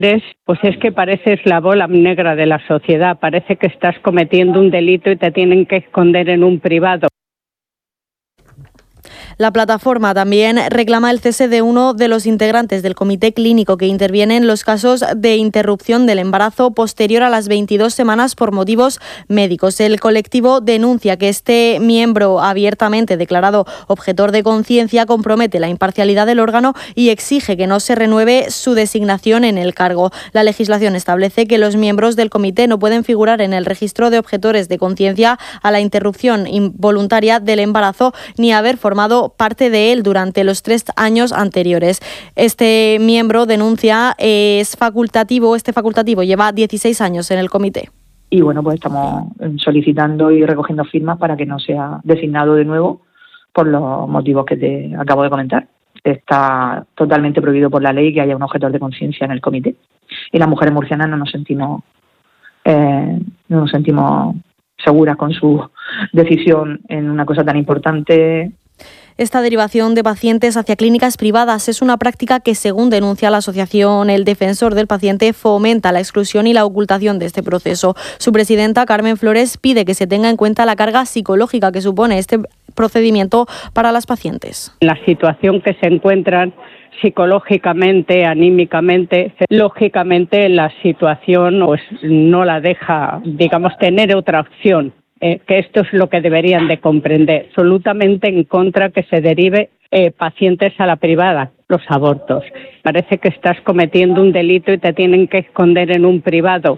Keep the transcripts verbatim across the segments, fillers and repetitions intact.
Pues es que pareces la bola negra de la sociedad, parece que estás cometiendo un delito y te tienen que esconder en un privado. La plataforma también reclama el cese de uno de los integrantes del comité clínico que interviene en los casos de interrupción del embarazo posterior a las veintidós semanas por motivos médicos. El colectivo denuncia que este miembro abiertamente declarado objetor de conciencia compromete la imparcialidad del órgano y exige que no se renueve su designación en el cargo. La legislación establece que los miembros del comité no pueden figurar en el registro de objetores de conciencia a la interrupción involuntaria del embarazo ni haber formado parte de él durante los tres años anteriores. Este miembro denuncia eh, es facultativo, este facultativo lleva dieciséis años en el comité. Y bueno, pues estamos solicitando y recogiendo firmas para que no sea designado de nuevo por los motivos que te acabo de comentar. Está totalmente prohibido por la ley que haya un objetor de conciencia en el comité. Y las mujeres murcianas no nos sentimos, eh, no nos sentimos seguras con su decisión en una cosa tan importante. Esta derivación de pacientes hacia clínicas privadas es una práctica que, según denuncia la asociación El Defensor del Paciente, fomenta la exclusión y la ocultación de este proceso. Su presidenta, Carmen Flores, pide que se tenga en cuenta la carga psicológica que supone este procedimiento para las pacientes. La situación que se encuentran psicológicamente, anímicamente, lógicamente la situación pues, no la deja, digamos, tener otra opción. Eh, que esto es lo que deberían de comprender. Absolutamente en contra que se derive eh, pacientes a la privada, los abortos. Parece que estás cometiendo un delito y te tienen que esconder en un privado.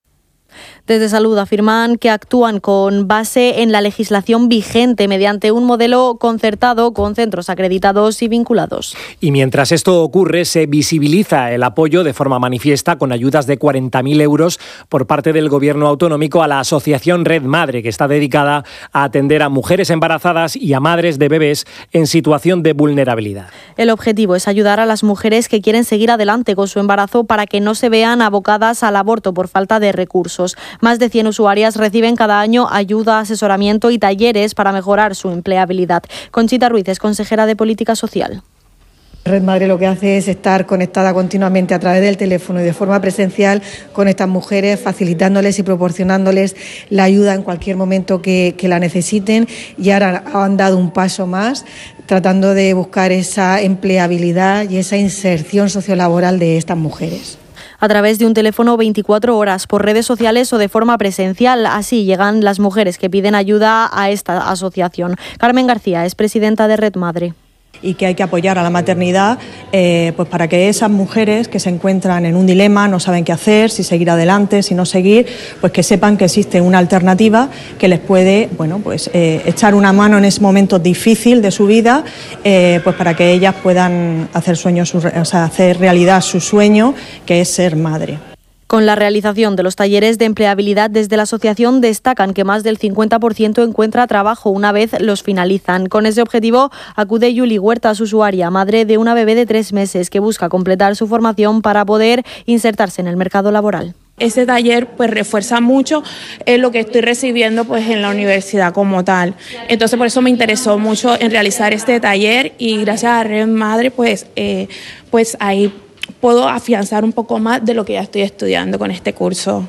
Desde Salud afirman que actúan con base en la legislación vigente mediante un modelo concertado con centros acreditados y vinculados. Y mientras esto ocurre, se visibiliza el apoyo de forma manifiesta con ayudas de cuarenta mil euros por parte del Gobierno autonómico a la asociación Red Madre, que está dedicada a atender a mujeres embarazadas y a madres de bebés en situación de vulnerabilidad. El objetivo es ayudar a las mujeres que quieren seguir adelante con su embarazo para que no se vean abocadas al aborto por falta de recursos. Más de cien usuarias reciben cada año ayuda, asesoramiento y talleres para mejorar su empleabilidad. Conchita Ruiz es consejera de Política Social. Red Madre lo que hace es estar conectada continuamente a través del teléfono y de forma presencial con estas mujeres, facilitándoles y proporcionándoles la ayuda en cualquier momento que, que la necesiten, y ahora han dado un paso más tratando de buscar esa empleabilidad y esa inserción sociolaboral de estas mujeres. A través de un teléfono veinticuatro horas, por redes sociales o de forma presencial. Así llegan las mujeres que piden ayuda a esta asociación. Carmen García es presidenta de Red Madre. Y que hay que apoyar a la maternidad eh, pues para que esas mujeres que se encuentran en un dilema, no saben qué hacer, si seguir adelante, si no seguir, pues que sepan que existe una alternativa que les puede, bueno, pues eh, echar una mano en ese momento difícil de su vida, eh, pues para que ellas puedan hacer sueños, o sea, hacer realidad su sueño, que es ser madre. Con la realización de los talleres de empleabilidad desde la asociación destacan que más del cincuenta por ciento encuentra trabajo una vez los finalizan. Con ese objetivo acude Yuli Huertas, usuaria, madre de una bebé de tres meses que busca completar su formación para poder insertarse en el mercado laboral. Ese taller pues refuerza mucho eh, lo que estoy recibiendo pues en la universidad como tal. Entonces por eso me interesó mucho en realizar este taller y gracias a Red Madre pues, eh, pues ahí puedo afianzar un poco más de lo que ya estoy estudiando con este curso.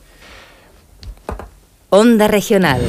Onda Regional.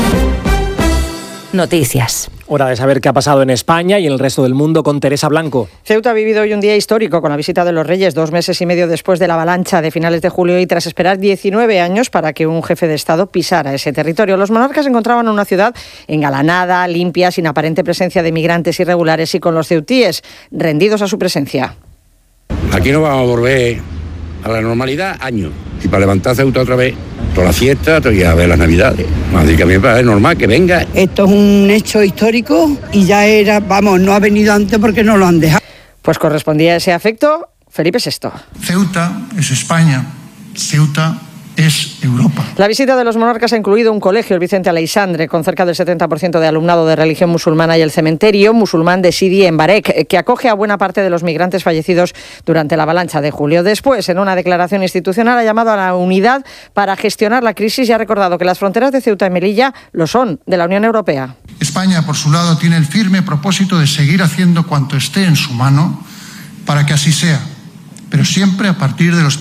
Noticias. Hora de saber qué ha pasado en España y en el resto del mundo con Teresa Blanco. Ceuta ha vivido hoy un día histórico con la visita de los Reyes, dos meses y medio después de la avalancha de finales de julio y tras esperar diecinueve años para que un jefe de Estado pisara ese territorio. Los monarcas se encontraban en una ciudad engalanada, limpia, sin aparente presencia de migrantes irregulares y con los ceutíes rendidos a su presencia. Aquí no vamos a volver a la normalidad años. Y para levantar Ceuta otra vez, toda la fiesta, y a ver las Navidades. Así que a mí me parece normal que venga. Esto es un hecho histórico y ya era, vamos, no ha venido antes porque no lo han dejado. Pues correspondía a ese afecto Felipe sexto. Ceuta es España, Ceuta es Europa. La visita de los monarcas ha incluido un colegio, el Vicente Aleixandre, con cerca del setenta por ciento de alumnado de religión musulmana, y el cementerio musulmán de Sidi en Barek, que acoge a buena parte de los migrantes fallecidos durante la avalancha de julio. Después, en una declaración institucional, ha llamado a la unidad para gestionar la crisis y ha recordado que las fronteras de Ceuta y Melilla lo son de la Unión Europea. España, por su lado, tiene el firme propósito de seguir haciendo cuanto esté en su mano para que así sea. pero siempre a partir de los